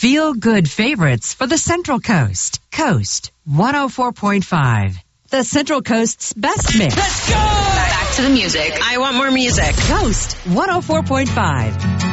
feel-good favorites for the Central Coast. Coast 104.5. The Central Coast's best mix. Let's go! Back to the music. I want more music. Coast 104.5.